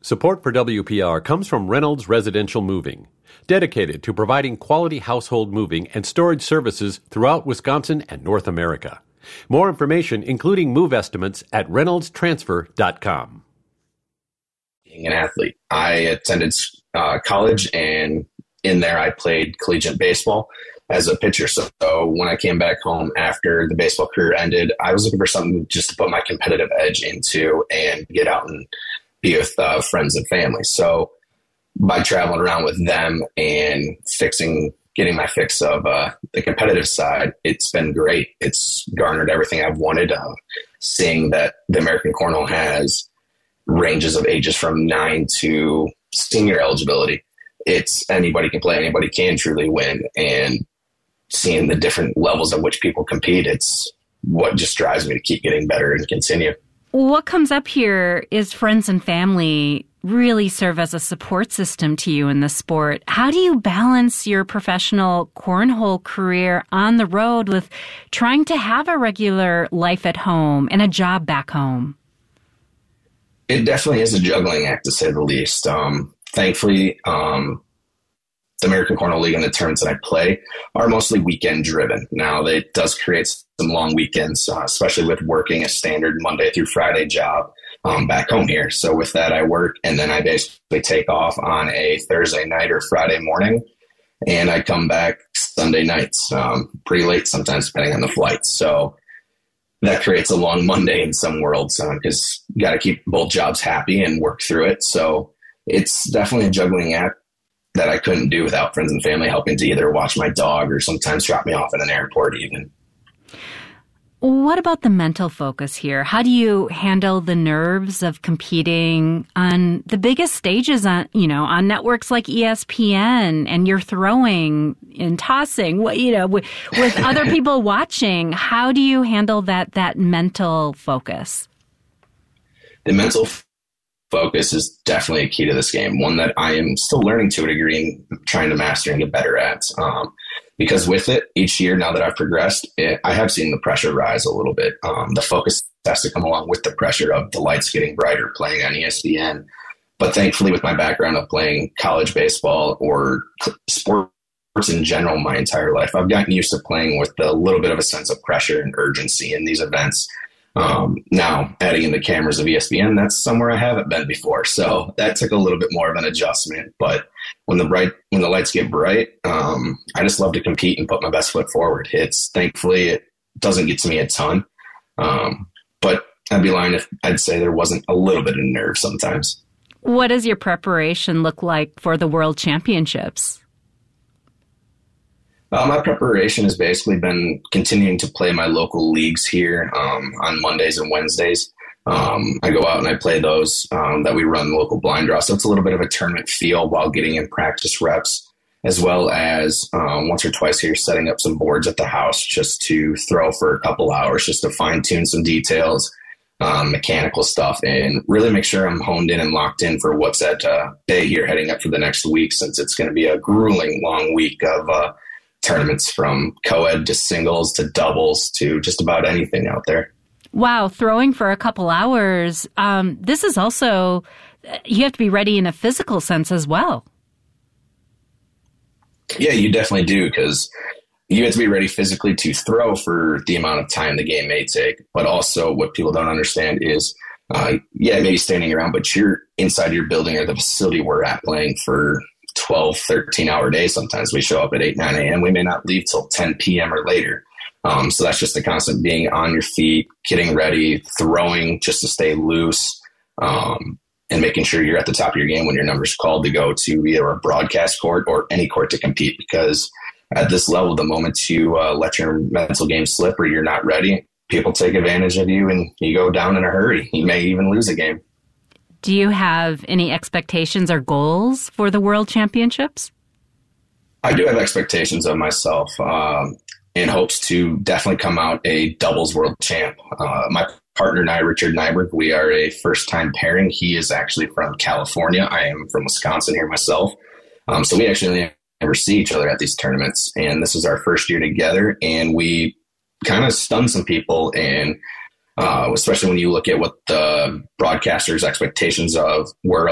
Support for WPR comes from Reynolds Residential Moving, dedicated to providing quality household moving and storage services throughout Wisconsin and North America. More information, including move estimates, at reynoldstransfer.com. Being an athlete, I attended college, and in there I played collegiate baseball as a pitcher. So when I came back home after the baseball career ended, I was looking for something just to put my competitive edge into and get out and be with friends and family. So by traveling around with them and getting my fix of the competitive side, it's been great. It's garnered everything I've wanted. Seeing that the American Cornhole has ranges of ages from 9 to senior eligibility. It's anybody can play, anybody can truly win. And seeing the different levels at which people compete, it's what just drives me to keep getting better and continue. What comes up here is friends and family really serve as a support system to you in the sport. How do you balance your professional cornhole career on the road with trying to have a regular life at home and a job back home? It definitely is a juggling act, to say the least. Thankfully, the American Cornhole League and the tournaments that I play are mostly weekend driven. Now, it does create some long weekends, especially with working a standard Monday through Friday job back home here. So with that, I work, and then I basically take off on a Thursday night or Friday morning, and I come back Sunday nights, pretty late sometimes, depending on the flight. So that creates a long Monday in some worlds, because you got to keep both jobs happy and work through it. So it's definitely a juggling act that I couldn't do without friends and family helping to either watch my dog or sometimes drop me off at an airport even. What about the mental focus here? How do you handle the nerves of competing on the biggest stages on networks like ESPN, and you're throwing and tossing, with other people watching? How do you handle that mental focus? The mental focus is definitely a key to this game, one that I am still learning to a degree and trying to master and get better at. Because with it, each year now that I've progressed, I have seen the pressure rise a little bit. The focus has to come along with the pressure of the lights getting brighter, playing on ESPN. But thankfully, with my background of playing college baseball or sports in general my entire life, I've gotten used to playing with a little bit of a sense of pressure and urgency in these events. Now, adding in the cameras of ESPN, that's somewhere I haven't been before. So that took a little bit more of an adjustment. But when the lights get bright, I just love to compete and put my best foot forward. Thankfully, it doesn't get to me a ton. But I'd be lying if I'd say there wasn't a little bit of nerve sometimes. What does your preparation look like for the World Championships? My preparation has basically been continuing to play my local leagues here on Mondays and Wednesdays. I go out and I play those that we run local blind draw. So it's a little bit of a tournament feel while getting in practice reps, as well as once or twice here setting up some boards at the house just to throw for a couple hours, just to fine tune some details, mechanical stuff, and really make sure I'm honed in and locked in for what's at day here heading up for the next week, since it's going to be a grueling long week of tournaments from co-ed to singles to doubles to just about anything out there. Wow, throwing for a couple hours. This is also, you have to be ready in a physical sense as well. Yeah, you definitely do, because you have to be ready physically to throw for the amount of time the game may take. But also what people don't understand is, maybe standing around, but you're inside your building or the facility we're at playing for 12, 13-hour days. Sometimes we show up at 8, 9 a.m. We may not leave till 10 p.m. or later. So that's just the constant being on your feet, getting ready, throwing just to stay loose, and making sure you're at the top of your game when your number's called to go to either a broadcast court or any court to compete. Because at this level, the moment you let your mental game slip or you're not ready, people take advantage of you and you go down in a hurry. You may even lose a game. Do you have any expectations or goals for the World Championships? I do have expectations of myself in hopes to definitely come out a doubles world champ. My partner and I, Richard Nyberg, we are a first-time pairing. He is actually from California. I am from Wisconsin here myself. So we actually never see each other at these tournaments. And this is our first year together. And we kind of stunned some people, and especially when you look at what the broadcasters' expectations of were